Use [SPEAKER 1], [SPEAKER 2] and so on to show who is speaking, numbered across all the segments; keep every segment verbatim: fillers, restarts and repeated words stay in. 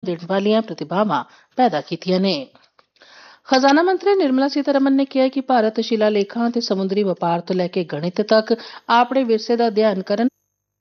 [SPEAKER 1] ਦੇਣ ਵਾਲੀਆਂ ਪ੍ਰਤਿਭਾਵਾਂ ਪੈਦਾ ਕੀਤੀਆਂ ਨੇ। ਖਜ਼ਾਨਾ ਮੰਤਰੀ ਨਿਰਮਲਾ ਸੀਤਾਰਮਨ ਨੇ ਕਿਹਾ ਕਿ ਭਾਰਤ ਸ਼ਿਲਾਲੇਖਾਂ ਅਤੇ ਸਮੁੰਦਰੀ ਵਪਾਰ ਤੋਂ ਲੈ ਕੇ ਗਣਿਤ ਤੱਕ ਆਪਣੇ ਵਿਰਸੇ ਦਾ ਅਧਿਐਨ ਕਰਨ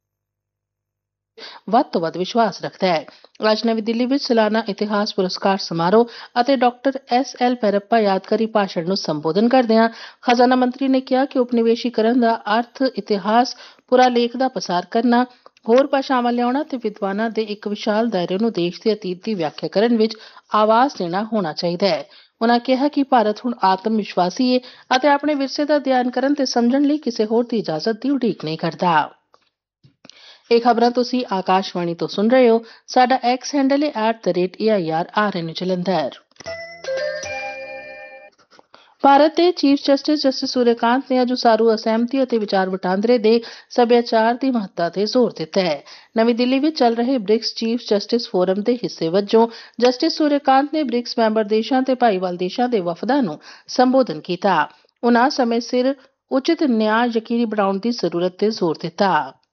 [SPEAKER 1] ਵੱਧ ਤੋਂ ਵੱਧ ਵਿਸ਼ਵਾਸ ਰੱਖਦਾ ਹੈ। ਅੱਜ ਨਵੀਂ ਦਿੱਲੀ ਵਿੱਚ ਸਾਲਾਨਾ ਇਤਿਹਾਸ ਪੁਰਸਕਾਰ ਸਮਾਰੋਹ ਅਤੇ ਡਾਕਟਰ ਐਸ ਐਲ ਪੈਰੱਪਾ ਯਾਦਗਾਰੀ ਭਾਸ਼ਣ ਨੂੰ ਸੰਬੋਧਨ ਕਰਦਿਆਂ ਖਜ਼ਾਨਾ ਮੰਤਰੀ ਨੇ ਕਿਹਾ ਕਿ ਉਪਨਿਵੇਸ਼ੀਕਰਨ ਦਾ ਅਰਥ ਇਤਿਹਾਸ ਪੁਰਾਲੇਖ ਦਾ ਪਸਾਰ ਕਰਨਾ, ਹੋਰ ਭਾਸ਼ਾਵਾਂ ਲਿਆਉਣਾ ਅਤੇ ਵਿਦਵਾਨਾਂ ਦੇ ਇੱਕ ਵਿਸ਼ਾਲ ਦਾਇਰੇ ਨੂੰ ਦੇਸ਼ ਦੇ ਅਤੀਤ ਦੀ ਵਿਆਖਿਆ ਕਰਨ ਵਿੱਚ ਆਵਾਜ਼ ਦੇਣਾ ਹੋਣਾ ਚਾਹੀਦਾ ਹੈ। ਉਨ੍ਹਾਂ ਕਿਹਾ ਕਿ ਭਾਰਤ ਹੁਣ ਆਤਮ ਵਿਸ਼ਵਾਸੀ ਹੈ ਅਤੇ ਆਪਣੇ ਵਿਰਸੇ ਦਾ ਅਧਿਐਨ ਕਰਨ ਤੇ ਸਮਝਣ ਲਈ ਕਿਸੇ ਹੋਰ ਦੀ ਇਜਾਜ਼ਤ ਦੀ ਉਡੀਕ ਨਹੀਂ ਕਰਦਾ। ਇਹ ਖਬਰਾਂ ਤੁਸੀਂ ਆਕਾਸ਼ਵਾਣੀ ਤੋਂ ਸੁਣ ਰਹੇ ਹੋ। ਸਾਡਾ ਐਕਸ ਹੈਂਡਲ ਹੈ at the rate A I R R ਐਨ ਜਲੰਧਰ। ਭਾਰਤ ਦੇ ਚੀਫ ਜਸਟਿਸ ਜਸਟਿਸ ਸੂਰਿਆਕਾਂਤ ਨੇ ਅੱਜ ਉਸਾਰੂ ਅਸਹਿਮਤੀ ਅਤੇ ਵਿਚਾਰ ਵਟਾਂਦਰੇ ਦੇ ਸੱਭਿਆਚਾਰ ਦੀ ਮਹੱਤਤਾ ਤੇ ਜ਼ੋਰ ਦਿੱਤਾ ਹੈ। ਨਵੀਂ ਦਿੱਲੀ ਵਿੱਚ ਚੱਲ ਰਹੇ ਬ੍ਰਿਕਸ ਚੀਫ ਜਸਟਿਸ ਫੋਰਮ ਦੇ ਹਿੱਸੇ ਵਜੋਂ ਜਸਟਿਸ ਸੂਰਿਆਕਾਂਤ ਨੇ ਬ੍ਰਿਕਸ ਮੈਂਬਰ ਦੇਸ਼ਾਂ ਤੇ ਭਾਈਵਾਲ ਦੇਸ਼ਾਂ ਦੇ ਵਫਦਾਂ ਨੂੰ ਸੰਬੋਧਨ ਕੀਤਾ। ਉਨ੍ਹਾਂ ਸਮੇਂ ਸਿਰ ਉਚਿਤ ਨਿਆਂ ਯਕੀਨੀ ਬਣਾਉਣ ਦੀ ਜ਼ਰੂਰਤ ਤੇ ਜ਼ੋਰ ਦਿੱਤਾ।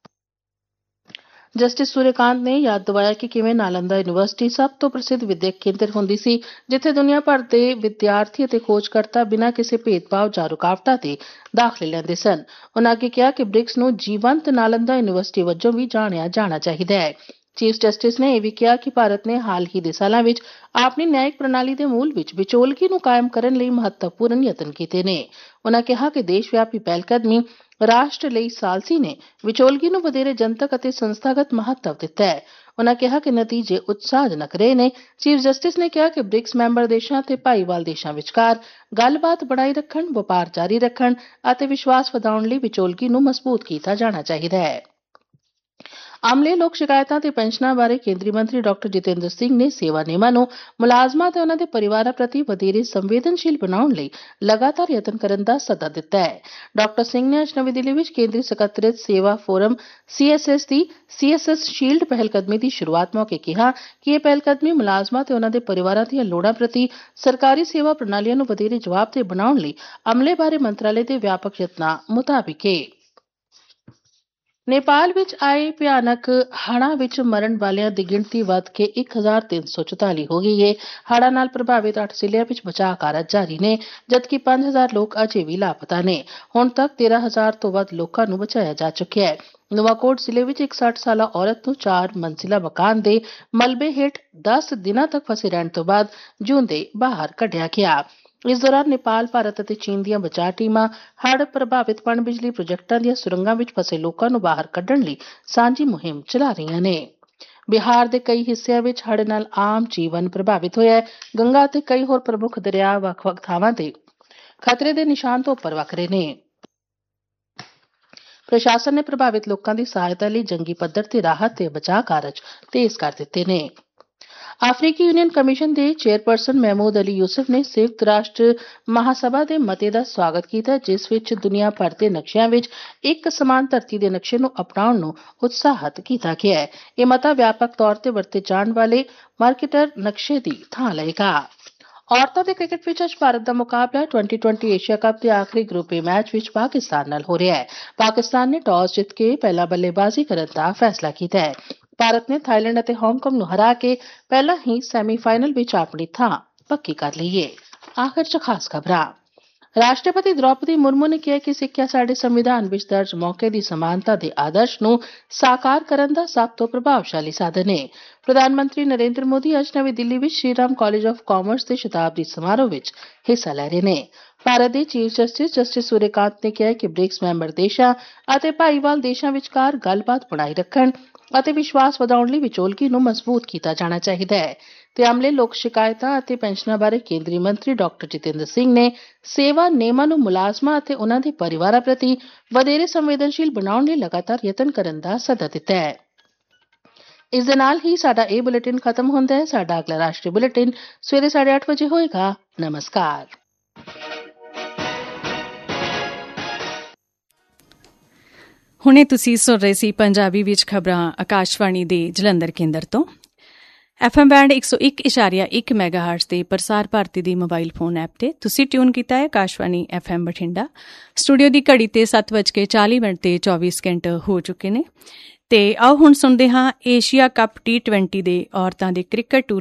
[SPEAKER 1] ਜਸਟਿਸ ਸੂਰਿਆਕਾਂਤ ਨੇ ਯਾਦ ਦਿਵਾਇਆ ਕਿ ਕਿਵੇਂ ਨਾਲੰਦਾ ਯੂਨੀਵਰਸਿਟੀ ਸਭ ਤੋਂ ਪ੍ਰਸਿੱਧ ਵਿਦਿਅਕ ਕੇਂਦਰ ਹੁੰਦੀ ਸੀ, ਜਿੱਥੇ ਦੁਨੀਆ ਭਰ ਦੇ ਵਿਦਿਆਰਥੀ ਅਤੇ ਖੋਜਕਰਤਾ ਬਿਨਾਂ ਕਿਸੇ ਭੇਦਭਾਵ ਜਾਂ ਰੁਕਾਵਟਾਂ ਦੇ ਦਾਖਲੇ ਲੈਂਦੇ ਸਨ। ਉਨ੍ਹਾਂ ਅੱਗੇ ਕਿਹਾ ਕਿ ਬ੍ਰਿਕਸ ਨੂੰ ਜੀਵੰਤ ਨਾਲੰਦਾ ਯੂਨੀਵਰਸਿਟੀ ਵਜੋਂ ਵੀ ਜਾਣਿਆ ਜਾਣਾ ਚਾਹੀਦਾ ਹੈ। ਚੀਫ ਜਸਟਿਸ ਨੇ ਇਹ ਵੀ ਕਿਹਾ ਕਿ ਭਾਰਤ ਨੇ ਹਾਲ ਹੀ ਦੇ ਸਾਲਾਂ ਵਿੱਚ ਆਪਣੀ ਨਿਆਇਕ ਪ੍ਰਣਾਲੀ ਦੇ ਮੂਲ ਵਿੱਚ ਵਿਚੋਲਗੀ ਨੂੰ ਕਾਇਮ ਕਰਨ ਲਈ ਮਹੱਤਵਪੂਰਨ ਯਤਨ ਕੀਤੇ ਨੇ। ਉਨ੍ਹਾਂ ਕਿਹਾ ਕਿ ਦੇਸ਼ ਵਿਆਪੀ ਪਹਿਲਕਦਮੀ ਰਾਸ਼ਟਰ ਲਈ ਸਾਲਸੀ ਨੇ ਵਿਚੋਲਗੀ ਨੂੰ ਵਧੇਰੇ ਜਨਤਕ ਅਤੇ ਸੰਸਥਾਗਤ ਮਹੱਤਵ ਦਿੱਤਾ ਹੈ। ਉਨ੍ਹਾਂ ਕਿਹਾ ਕਿ ਨਤੀਜੇ ਉਤਸ਼ਾਹਜਨਕ ਰਹੇ ਨੇ। ਚੀਫ ਜਸਟਿਸ ਨੇ ਕਿਹਾ ਕਿ ਬ੍ਰਿਕਸ ਮੈਂਬਰ ਦੇਸ਼ਾਂ ਅਤੇ ਭਾਈਵਾਲ ਦੇਸ਼ਾਂ ਵਿਚਕਾਰ ਗੱਲਬਾਤ ਬਣਾਈ ਰੱਖਣ, ਵਪਾਰ ਜਾਰੀ ਰੱਖਣ ਅਤੇ ਵਿਸ਼ਵਾਸ ਵਧਾਉਣ ਲਈ ਵਿਚੋਲਗੀ ਨੂੰ ਮਜ਼ਬੂਤ ਕੀਤਾ ਜਾਣਾ ਚਾਹੀਦਾ ਹੈ। ਅਮਲੇ, ਲੋਕ ਸ਼ਿਕਾਇਤਾਂ ਤੇ ਪੈਨਸ਼ਨਾਂ ਬਾਰੇ ਕੇਂਦਰੀ ਮੰਤਰੀ ਡਾਕਟਰ ਜਤਿੰਦਰ ਸਿੰਘ ਨੇ ਸੇਵਾ ਨਿਯਮਾਂ ਨੂੰ ਮੁਲਾਜ਼ਮਾਂ ਤੇ ਉਨ੍ਹਾਂ ਦੇ ਪਰਿਵਾਰਾਂ ਪ੍ਰਤੀ ਵਧੇਰੇ ਸੰਵੇਦਨਸ਼ੀਲ ਬਣਾਉਣ ਲਈ ਲਗਾਤਾਰ ਯਤਨ ਕਰਨ ਦਾ ਸੱਦਾ ਦਿੱਤਾ ਹੈ। ਡਾਕਟਰ ਸਿੰਘ ਨੇ ਅੱਜ ਨਵੀਂ ਦਿੱਲੀ ਵਿੱਚ ਕੇਂਦਰੀ ਸਕੱਤਰੇਤ ਸੇਵਾ ਫੋਰਮ ਸੀ ਐਸ ਐਸ ਦੀ ਸੀ ਐਸ ਐਸ ਸ਼ੀਲਡ ਪਹਿਲਕਦਮੀ ਦੀ ਸ਼ੁਰੂਆਤ ਮੌਕੇ ਕਿਹਾ ਕਿ ਇਹ ਪਹਿਲਕਦਮੀ ਮੁਲਾਜ਼ਮਾਂ ਤੇ ਉਨ੍ਹਾਂ ਦੇ ਪਰਿਵਾਰਾਂ ਦੀਆਂ ਲੋੜਾਂ ਪ੍ਰਤੀ ਸਰਕਾਰੀ ਸੇਵਾ ਪ੍ਰਣਾਲੀਆਂ ਨੂੰ ਵਧੇਰੇ ਜਵਾਬਦੇਹ ਬਣਾਉਣ ਲਈ ਅਮਲੇ ਬਾਰੇ ਮੰਤਰਾਲੇ ਦੇ ਵਿਆਪਕ ਯਤਨਾਂ ਮੁਤਾਬਿਕ ਹੈ। ਨੇਪਾਲ ਵਿੱਚ ਆਏ ਭਿਆਨਕ ਹੜ੍ਹਾਂ ਵਿੱਚ ਮਰਨ ਵਾਲਿਆਂ ਦੀ ਗਿਣਤੀ ਵੱਧ ਕੇ ਇੱਕ ਹਜ਼ਾਰ ਤਿੰਨ ਸੌ ਚੁਤਾਲੀ ਹੋ ਗਈ ਹੈ। ਹੜ੍ਹਾਂ ਨਾਲ ਪ੍ਰਭਾਵਿਤ ਅੱਠ ਜ਼ਿਲ੍ਹਿਆਂ ਵਿੱਚ ਬਚਾਅ ਕਾਰਜ ਜਾਰੀ ਨੇ, ਜਦਕਿ ਪੰਜ ਹਜ਼ਾਰ ਲੋਕ ਅਜੇ ਵੀ ਲਾਪਤਾ ਨੇ। ਹੁਣ ਤੱਕ ਤੇਰਾਂ ਹਜ਼ਾਰ ਤੋਂ ਵੱਧ ਲੋਕਾਂ ਨੂੰ ਬਚਾਇਆ ਜਾ ਚੁੱਕਿਆ ਹੈ। ਨਵਾਕੋਟ ਜ਼ਿਲ੍ਹੇ ਵਿੱਚ ਇੱਕ ਸੱਠ ਸਾਲਾ ਔਰਤ ਨੂੰ ਚਾਰ ਮੰਜ਼ਿਲਾ ਮਕਾਨ ਦੇ ਮਲਬੇ ਹੇਠ ਦਸ ਦਿਨਾਂ ਤੱਕ ਫਸੇ ਰਹਿਣ ਤੋਂ ਬਾਅਦ ਜਿਉਂਦੇ ਬਾਹਰ ਕੱਢਿਆ ਗਿਆ। ਇਸ ਦੌਰਾਨ ਨੇਪਾਲ, ਭਾਰਤ ਅਤੇ ਚੀਨ ਦੀਆਂ ਬਚਾਅ ਟੀਮਾਂ ਹੜ੍ਹ ਪ੍ਰਭਾਵਿਤ ਪਣ ਬਿਜਲੀ ਪ੍ਰੋਜੈਕਟਾਂ ਦੀਆਂ ਸੁਰੰਗਾਂ ਵਿੱਚ ਫਸੇ ਲੋਕਾਂ ਨੂੰ ਬਾਹਰ ਕੱਢਣ ਲਈ ਸਾਂਝੀ ਮੁਹਿੰਮ ਚਲਾ ਰਹੀਆਂ ਨੇ। ਬਿਹਾਰ ਦੇ ਕਈ ਹਿੱਸਿਆਂ ਵਿੱਚ ਹੜ੍ਹ ਨਾਲ ਆਮ ਜੀਵਨ ਪ੍ਰਭਾਵਿਤ ਹੋਇਆ ਹੈ। ਗੰਗਾ ਅਤੇ ਕਈ ਹੋਰ ਪ੍ਰਮੁੱਖ ਦਰਿਆ ਵੱਖ-ਵੱਖ ਥਾਵਾਂ ਤੇ ਖਤਰੇ ਦੇ ਨਿਸ਼ਾਨ ਤੋਂ ਉੱਪਰ ਵਗ ਰਹੇ ਨੇ। ਪ੍ਰਸ਼ਾਸਨ ਨੇ ਪ੍ਰਭਾਵਿਤ ਲੋਕਾਂ ਦੀ ਸਹਾਇਤਾ ਲਈ ਜੰਗੀ ਪੱਧਰ ਤੇ ਰਾਹਤ ਤੇ ਬਚਾਅ ਕਾਰਜ ਤੇਜ਼ ਕਰ ਦਿੱਤੇ ਨੇ। ਅਫਰੀਕੀ ਯੂਨੀਅਨ ਕਮਿਸ਼ਨ ਦੇ ਚੇਅਰਪਰਸਨ ਮਹਿਮੂਦ ਅਲੀ ਯੂਸਫ ਨੇ ਸੰਯੁਕਤ ਰਾਸ਼ਟਰ ਮਹਾਸਭਾ ਦੇ ਮਤੇ ਦਾ ਸਵਾਗਤ ਕੀਤਾ, ਜਿਸ ਵਿੱਚ ਦੁਨੀਆ ਭਰ ਦੇ ਨਕਸ਼ਿਆਂ ਵਿੱਚ ਇੱਕ ਸਮਾਨ ਧਰਤੀ ਦੇ ਨਕਸ਼ੇ ਨੂੰ ਅਪਣਾਉਣ ਨੂੰ ਉਤਸ਼ਾਹਿਤ ਕੀਤਾ ਗਿਆ ਹੈ। ਇਹ ਮਤਾ ਵਿਆਪਕ ਤੌਰ ਤੇ ਵਰਤੇ ਜਾਣ ਵਾਲੇ ਮਾਰਕੀਟਰ ਨਕਸ਼ੇ ਦੀ ਥਾਂ ਲਏਗਾ। ਔਰਤਾਂ ਦੇ ਕ੍ਰਿਕਟ ਵਿੱਚ ਅੱਜ ਭਾਰਤ ਦਾ ਮੁਕਾਬਲਾ ਟਵੈਂਟੀ ਟਵੈਂਟੀ ਏਸ਼ੀਆ ਕੱਪ ਦੇ ਆਖਰੀ ਗਰੁੱਪ ਏ ਮੈਚ ਵਿੱਚ ਪਾਕਿਸਤਾਨ ਨਾਲ ਹੋ ਰਿਹਾ ਹੈ। ਪਾਕਿਸਤਾਨ ਨੇ ਟਾਸ ਜਿੱਤ ਕੇ ਪਹਿਲਾਂ ਬੱਲੇਬਾਜ਼ੀ ਕਰਨ ਦਾ ਫੈਸਲਾ ਕੀਤਾ ਹੈ। ਭਾਰਤ ਨੇ ਥਾਈਲੈਂਡ ਅਤੇ ਹਾਂਗਕਾਂਗ ਨੂੰ ਹਰਾ ਕੇ ਪਹਿਲਾਂ ਹੀ ਸੈਮੀਫਾਈਨਲ ਵਿੱਚ ਆਪਣੀ ਥਾਂ ਪੱਕੀ ਕਰ ਲਈ ਹੈ। ਆਖਰ 'ਚ ਖਾਸ ਖਬਰਾਂ। ਰਾਸ਼ਟਰਪਤੀ ਦ੍ਰੌਪਦੀ ਮੁਰਮੂ ਨੇ ਕਿਹਾ ਕਿ ਸਿੱਖਿਆ ਸਾਡੇ ਸੰਵਿਧਾਨ ਵਿੱਚ ਦਰਜ ਮੌਕੇ ਦੀ ਸਮਾਨਤਾ ਦੇ ਆਦਰਸ਼ ਨੂੰ ਸਾਕਾਰ ਕਰਨ ਦਾ ਸਭ ਤੋਂ ਪ੍ਰਭਾਵਸ਼ਾਲੀ ਸਾਧਨ ਹੈ। ਪ੍ਰਧਾਨ ਮੰਤਰੀ ਨਰਿੰਦਰ ਮੋਦੀ ਅੱਜ ਨਵੀਂ ਦਿੱਲੀ ਵਿੱਚ Shri Ram college of commerce ਦੇ ਸ਼ਤਾਬਦੀ ਸਮਾਰੋਹ ਵਿੱਚ ਹਿੱਸਾ ਲੈ ਰਹੇ ਨੇ। ਭਾਰਤ ਦੇ ਚੀਫ ਜਸਟਿਸ ਜਸਟਿਸ ਸੂਰਿਆਕਾਂਤ ਨੇ ਕਿਹਾ ਕਿ ਬ੍ਰਿਕਸ ਮੈਂਬਰ ਦੇਸ਼ਾਂ ਅਤੇ ਭਾਈਵਾਲ ਦੇਸ਼ਾਂ ਵਿਚਕਾਰ ਗੱਲਬਾਤ ਬਣਾਈ ਰੱਖਣ ਅਤੇ ਵਿਸ਼ਵਾਸ ਵਧਾਉਣ ਲਈ ਵਿਚੋਲਗੀ ਨੂੰ ਮਜ਼ਬੂਤ ਕੀਤਾ ਜਾਣਾ ਚਾਹੀਦਾ ਹੈ। ਤੇ ਅਮਲੇ, ਲੋਕ ਸ਼ਿਕਾਇਤਾਂ ਅਤੇ ਪੈਨਸ਼ਨਾਂ ਬਾਰੇ ਕੇਂਦਰੀ ਮੰਤਰੀ ਡਾਕਟਰ ਜਤਿੰਦਰ ਸਿੰਘ ਨੇ ਸੇਵਾ ਨਿਯਮਾਂ ਨੂੰ ਮੁਲਾਜ਼ਮਾਂ ਅਤੇ ਉਨ੍ਹਾਂ ਦੇ ਪਰਿਵਾਰਾਂ ਪ੍ਰਤੀ ਵਧੇਰੇ ਸੰਵੇਦਨਸ਼ੀਲ ਬਣਾਉਣ ਲਈ ਲਗਾਤਾਰ ਯਤਨ ਕਰਨ ਦਾ ਸੱਦਾ ਦਿੱਤਾ ਹੈ। ਇਸ ਦੇ ਨਾਲ ਹੀ ਸਾਡਾ ਇਹ ਬੁਲੇਟਿਨ ਖਤਮ ਹੁੰਦਾ ਹੈ। ਸਾਡਾ ਅਗਲਾ ਰਾਸ਼ਟਰੀ ਬੁਲੇਟਿਨ ਸਵੇਰੇ ਸਾਢੇ ਅੱਠ ਵਜੇ ਹੋਏਗਾ। ਨਮਸਕਾਰ।
[SPEAKER 2] ਹੁਣੇ ਤੁਸੀਂ ਸੁਣ ਰਹੇ ਸੀ ਪੰਜਾਬੀ ਵਿੱਚ ਖਬਰਾਂ ਆਕਾਸ਼ਵਾਣੀ ਦੇ ਜਲੰਧਰ ਕੇਂਦਰ ਤੋਂ। ਐਫ ਐਮ ਬੈਂਡ ਇੱਕ ਸੌ ਇੱਕ ਇਸ਼ਾਰੀਆ ਇੱਕ ਮੈਗਾਹਰਟਜ਼ ਤੇ ਪ੍ਰਸਾਰ ਭਾਰਤੀ ਦੀ ਮੋਬਾਈਲ ਫੋਨ ਐਪ ਤੇ ਤੁਸੀਂ ਟਿਊਨ ਕੀਤਾ ਹੈ Akashvani F M Bathinda. Studio ਦੀ ਘੜੀ ਤੇ ਸੱਤ ਵੱਜ ਕੇ ਚਾਲੀ ਮਿੰਟ ਤੇ ਚੌਵੀ ਸਕਿੰਟ ਹੋ ਚੁੱਕੇ ਨੇ ਤੇ ਆਓ ਹੁਣ ਸੁਣਦੇ ਹਾਂ ਏਸ਼ੀਆ ਕੱਪ ਟੀ ਟਵੈਂਟੀ ਦੇ ਔਰਤਾਂ ਦੇ ਕ੍ਰਿਕਟ ਟੂਰ